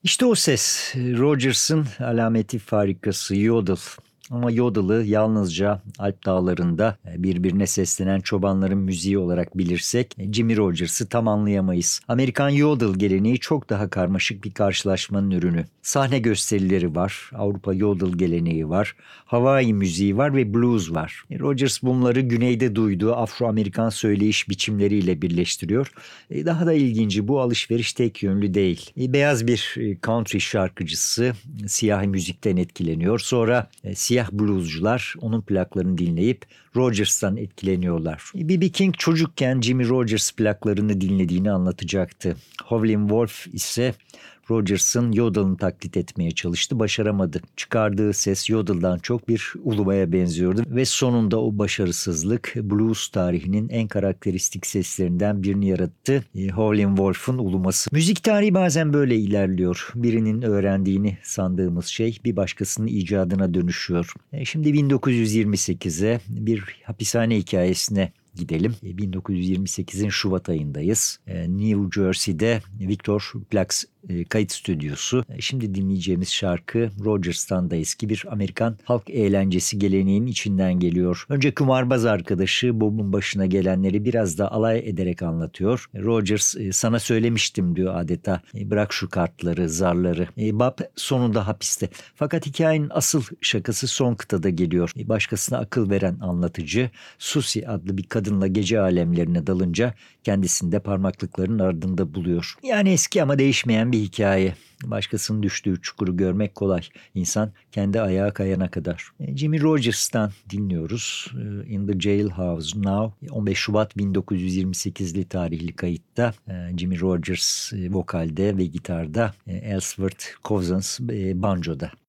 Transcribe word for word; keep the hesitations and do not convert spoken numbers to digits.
İşte o ses, Rogers'ın alameti farikası yodel. Ama yodel'ı yalnızca Alp dağlarında birbirine seslenen çobanların müziği olarak bilirsek Jimmy Rogers'ı tam anlayamayız. Amerikan yodel geleneği çok daha karmaşık bir karşılaşmanın ürünü. Sahne gösterileri var, Avrupa yodel geleneği var, Hawaii müziği var ve blues var. Rogers bunları güneyde duyduğu Afro-Amerikan söyleyiş biçimleriyle birleştiriyor. Daha da ilginci, bu alışveriş tek yönlü değil. Beyaz bir country şarkıcısı siyahi müzikten etkileniyor. Sonra siyah bluescular onun plaklarını dinleyip Rogers'tan etkileniyorlar. B B. King çocukken Jimmy Rogers plaklarını dinlediğini anlatacaktı. Howlin' Wolf ise Rogers'ın yodel'ını taklit etmeye çalıştı, başaramadı. Çıkardığı ses yodel'dan çok bir ulumaya benziyordu ve sonunda o başarısızlık blues tarihinin en karakteristik seslerinden birini yarattı. Howlin' Wolf'un uluması. Müzik tarihi bazen böyle ilerliyor. Birinin öğrendiğini sandığımız şey bir başkasının icadına dönüşüyor. Şimdi bin dokuz yüz yirmi sekize, bir hapishane hikayesine gidelim. bin dokuz yüz yirmi sekizin Şubat ayındayız. New Jersey'de Victor Plaks kayıt stüdyosu. Şimdi dinleyeceğimiz şarkı Rogers'tan da eski bir Amerikan halk eğlencesi geleneğinin içinden geliyor. Önce kumarbaz arkadaşı Bob'un başına gelenleri biraz da alay ederek anlatıyor. Rogers, sana söylemiştim diyor adeta. Bırak şu kartları, zarları. Bob sonunda hapiste. Fakat hikayenin asıl şakası son kıtada geliyor. Başkasına akıl veren anlatıcı Susie adlı bir kadınla gece alemlerine dalınca kendisini de parmaklıkların ardında buluyor. Yani eski ama değişmeyen bir hikaye. Başkasının düştüğü çukuru görmek kolay. İnsan kendi ayağa kayana kadar. Jimmy Rogers'tan dinliyoruz. In the Jailhouse Now. on beş Şubat bin dokuz yüz yirmi sekizli tarihli kayıtta Jimmy Rogers vokalde ve gitarda, Ellsworth Cousins banjoda.